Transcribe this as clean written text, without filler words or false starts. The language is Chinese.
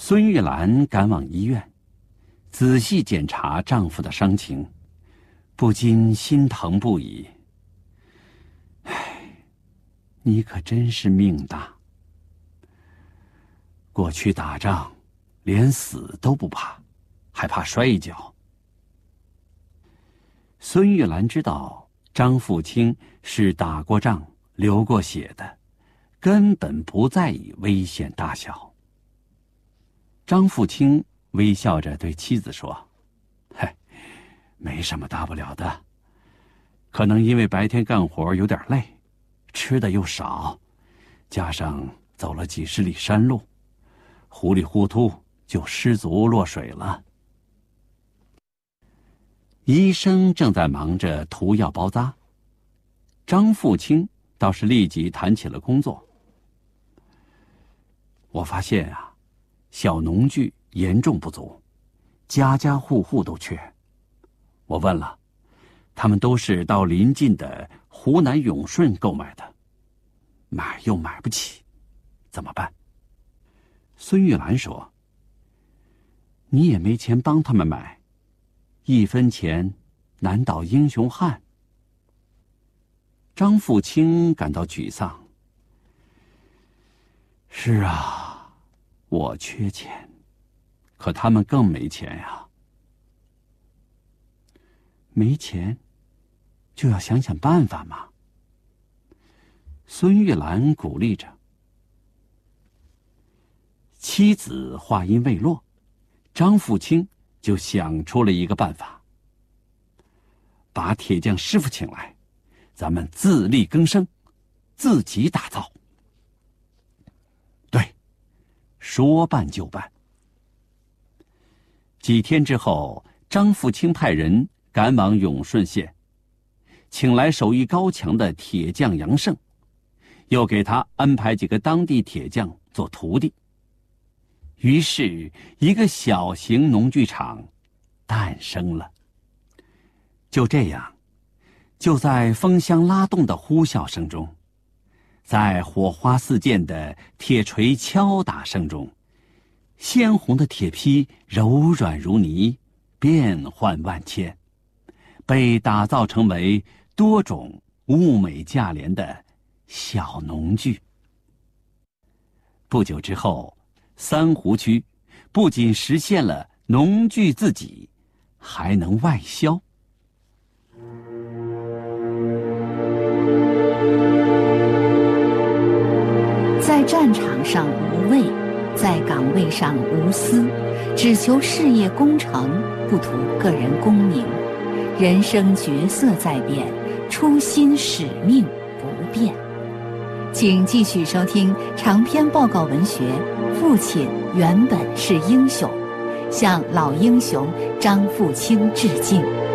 孙玉兰赶往医院，仔细检查丈夫的伤情，不禁心疼不已。唉，你可真是命大。过去打仗，连死都不怕，还怕摔一跤。孙玉兰知道张富清是打过仗、流过血的，根本不在意危险大小。张富清微笑着对妻子说：“嗨，没什么大不了的，可能因为白天干活有点累，吃的又少，加上走了几十里山路，糊里糊涂就失足落水了。”医生正在忙着涂药包扎，张富清倒是立即谈起了工作。我发现啊，小农具严重不足，家家户户都缺。我问了，他们都是到邻近的湖南永顺购买的，买又买不起，怎么办？孙玉兰说：“你也没钱帮他们买，1分钱难倒英雄汉。”张富清感到沮丧。是啊，我缺钱，可他们更没钱呀。没钱，就要想想办法嘛。孙玉兰鼓励着。妻子话音未落，张富清就想出了一个办法：把铁匠师傅请来，咱们自力更生，自己打造。对，说办就办。几天之后，张富清派人赶往永顺县，请来手艺高强的铁匠杨胜，又给他安排几个当地铁匠做徒弟。于是，一个小型农具厂诞生了。就这样，就在风箱拉动的呼啸声中，在火花四溅的铁锤敲打声中，鲜红的铁坯柔软如泥，变幻万千，被打造成为多种物美价廉的小农具。不久之后，三湖区不仅实现了农具自给，还能外销。 在战场上无畏，在岗位上无私，只求事业功成，不图个人功名。人生角色在变，初心使命不变。请继续收听长篇报告文学《父亲原本是英雄》，向老英雄张富清致敬。